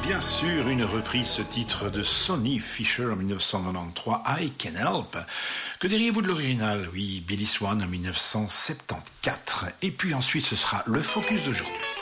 Bien sûr, une reprise, ce titre de Sonny Fisher en 1993, I Can Help. Que diriez-vous de l'original? Oui, Billy Swan en 1974. Et puis ensuite, ce sera le focus d'aujourd'hui.